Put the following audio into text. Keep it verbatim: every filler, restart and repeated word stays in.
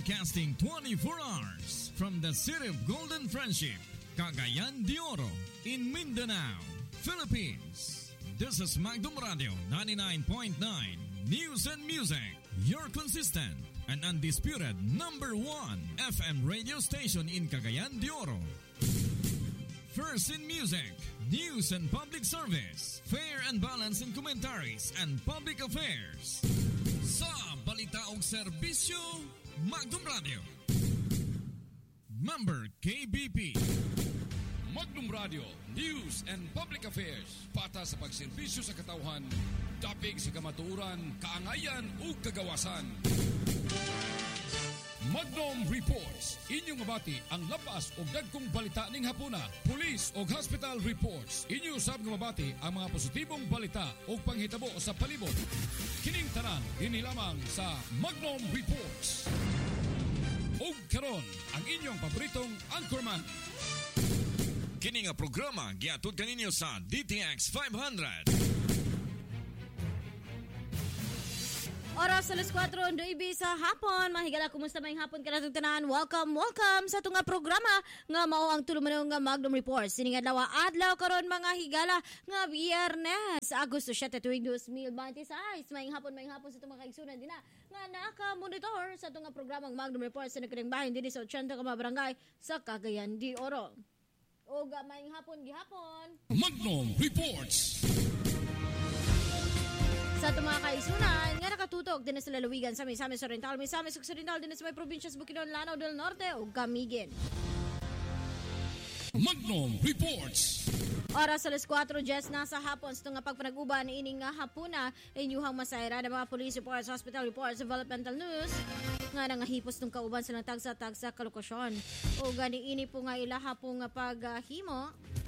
Broadcasting twenty-four hours from the city of Golden Friendship, Cagayan de Oro, in Mindanao, Philippines. This is Magdum Radio ninety-nine point nine News and Music, your consistent and undisputed number one F M radio station in Cagayan de Oro. First in music, news and public service, fair and balanced in commentaries and public affairs. Sa balita o serbisyo, Magdum Radio. Member K B P. Magdum Radio, News and Public Affairs. Pata sa pagserbisyo sa katauhan, dapig sa kamatuoran, kaangayan ug kagawasan. Magnum Reports. Inyong mabati ang lapas o dagkong balita ning hapuna. Police o hospital reports. Inyo sab nga mabati ang mga positibong balita o panghitabo sa palibot. Kining tanan dinhi lamang sa Magnum Reports. Og karon ang inyong paboritong anchorman. Kini nga programa giatud kaninyo sa D T X five hundred. Oras alas kwatro nueve sa hapon. Mahigala, kumusta may hapon ka natong tanan? Welcome, welcome sa itong programa nga mao ang tulumanon nga Magnum Reports. Sining adlaw adlaw karon mga higala nga Biyernes, Agosto siyete tuig twenty twenty-six. May hapon may hapon sa itong mga kaigsunan din na nga naka-monitor sa itong programang Magnum Reports sa nagkiring bahin din sa eighty ka mga barangay sa Cagayan de Oro. O ga may hapon gihapon. Magnum Reports. Sa itong mga kaisunan, nga nakatutok din sa lalawigan sa Misamis Oriental, Misamis Occidental din sa may probinsyas Bukidnon, Lanao del Norte o Camiguin. Magnum Reports. Oras alas kwatro na sa hapon sa itong pagpanag-uban ining nga hapuna inyuhang masayra ng mga police reports, hospital reports, developmental news nga nangahipos ng kauban sa nagtagsa-tagsa kalokasyon. O gani ini po nga ilaha po nga paghimo